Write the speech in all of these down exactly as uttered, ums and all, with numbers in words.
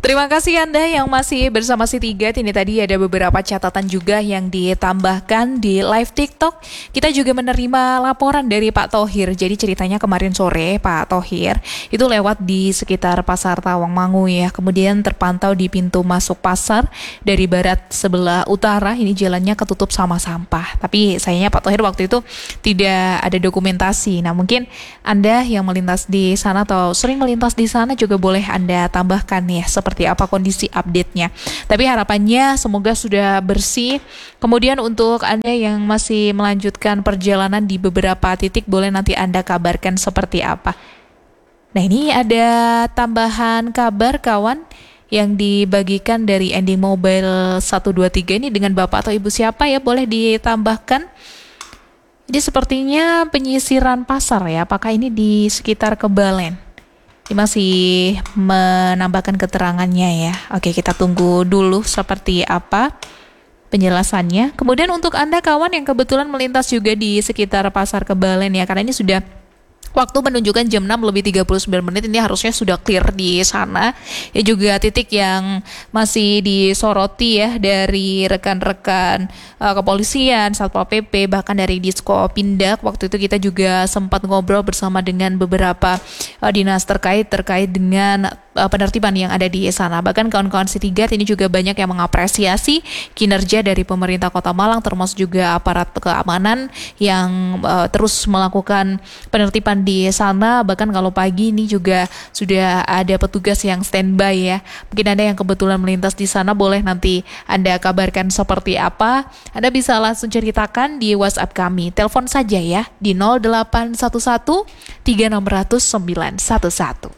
Terima kasih Anda yang masih bersama si tiga. Ini tadi ada beberapa catatan juga yang ditambahkan di live TikTok. Kita juga menerima laporan dari Pak Thohir. Jadi ceritanya kemarin sore Pak Thohir itu lewat di sekitar Pasar Tawangmangu ya. Kemudian terpantau di pintu masuk pasar dari barat sebelah utara. Ini jalannya ketutup sama sampah. Tapi sayangnya Pak Thohir waktu itu tidak ada dokumentasi. Nah mungkin Anda yang melintas di sana atau sering melintas di sana juga boleh Anda tambahkan ya seperti seperti apa kondisi update-nya. Tapi harapannya semoga sudah bersih. Kemudian untuk Anda yang masih melanjutkan perjalanan di beberapa titik, boleh nanti Anda kabarkan seperti apa. Nah ini ada tambahan kabar kawan yang dibagikan dari ending mobile satu dua tiga ini dengan Bapak atau Ibu siapa ya, boleh ditambahkan. Jadi sepertinya penyisiran pasar ya, apakah ini di sekitar Kebalen? Ini masih menambahkan keterangannya ya. Oke, kita tunggu dulu seperti apa penjelasannya. Kemudian untuk Anda kawan yang kebetulan melintas juga di sekitar Pasar Kebalen ya, karena ini sudah waktu menunjukkan jam enam lebih tiga puluh sembilan menit, ini harusnya sudah clear di sana. Ya juga titik yang masih disoroti ya dari rekan-rekan uh, kepolisian, Satpol P P, bahkan dari Disko Pindak. Waktu itu kita juga sempat ngobrol bersama dengan beberapa uh, dinas terkait terkait dengan uh, penertiban yang ada di sana. Bahkan kawan-kawan si tiga ini juga banyak yang mengapresiasi kinerja dari pemerintah Kota Malang, termasuk juga aparat keamanan yang uh, terus melakukan penertiban di sana. Bahkan kalau pagi ini juga sudah ada petugas yang standby ya. Mungkin Anda yang kebetulan melintas di sana boleh nanti Anda kabarkan seperti apa. Anda bisa langsung ceritakan di WhatsApp kami. Telepon saja ya di nol delapan satu satu tiga enam nol nol sembilan satu satu.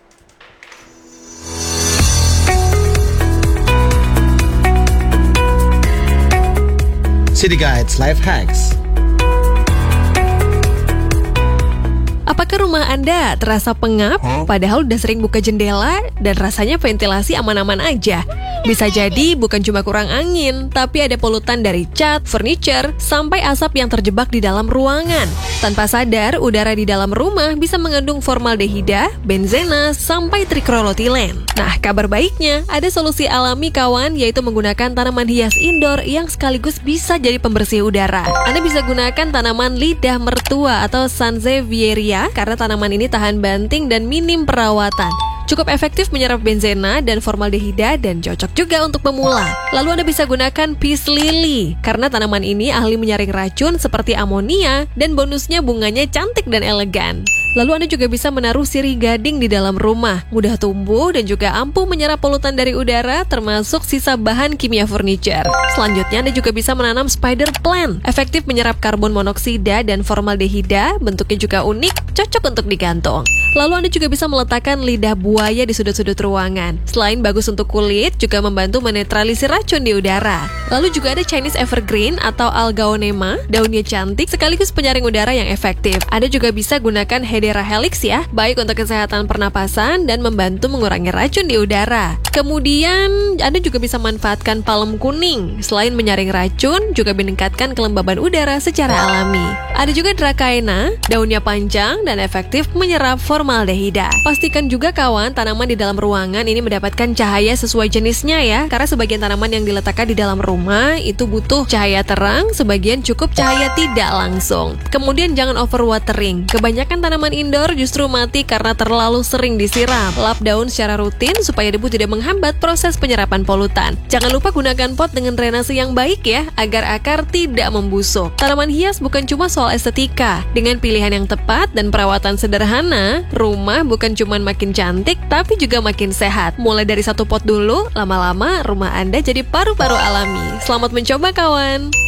City Guides Life Hacks. Apakah rumah Anda terasa pengap, padahal udah sering buka jendela dan rasanya ventilasi aman-aman aja? Bisa jadi bukan cuma kurang angin, tapi ada polutan dari cat, furniture, sampai asap yang terjebak di dalam ruangan. Tanpa sadar, udara di dalam rumah bisa mengandung formaldehida, benzena, sampai triklorotilen. Nah, kabar baiknya, ada solusi alami kawan, yaitu menggunakan tanaman hias indoor yang sekaligus bisa jadi pembersih udara. Anda bisa gunakan tanaman lidah mertua atau Sansevieria, karena tanaman ini tahan banting dan minim perawatan. Cukup efektif menyerap benzena dan formaldehida dan cocok juga untuk pemula. Lalu Anda bisa gunakan peace lily, karena tanaman ini ahli menyaring racun seperti amonia dan bonusnya bunganya cantik dan elegan. Lalu Anda juga bisa menaruh sirih gading di dalam rumah, mudah tumbuh dan juga ampuh menyerap polutan dari udara termasuk sisa bahan kimia furniture. Selanjutnya Anda juga bisa menanam spider plant, efektif menyerap karbon monoksida dan formaldehida, bentuknya juga unik, cocok untuk digantung. Lalu Anda juga bisa meletakkan lidah buaya di sudut-sudut ruangan. Selain bagus untuk kulit, juga membantu menetralisir racun di udara. Lalu juga ada Chinese evergreen atau Algaonema, daunnya cantik sekaligus penyaring udara yang efektif. Anda juga bisa gunakan Hedera helix ya, baik untuk kesehatan pernapasan dan membantu mengurangi racun di udara. Kemudian Anda juga bisa manfaatkan palem kuning. Selain menyaring racun, juga meningkatkan kelembaban udara secara alami. Ada juga Dracaena, daunnya panjang dan efektif menyerap formaldehida. Pastikan juga kawan, tanaman di dalam ruangan ini mendapatkan cahaya sesuai jenisnya ya, karena sebagian tanaman yang diletakkan di dalam rumah itu butuh cahaya terang, sebagian cukup cahaya tidak langsung. Kemudian jangan overwatering. Kebanyakan tanaman indoor justru mati karena terlalu sering disiram. Lap daun secara rutin supaya debu tidak menghambat proses penyerapan polutan. Jangan lupa gunakan pot dengan drainase yang baik ya, agar akar tidak membusuk. Tanaman hias bukan cuma soal estetika. Dengan pilihan yang tepat dan perawatan sederhana, rumah bukan cuma makin cantik, tapi juga makin sehat. Mulai dari satu pot dulu, lama-lama rumah Anda jadi paru-paru alami. Selamat mencoba kawan!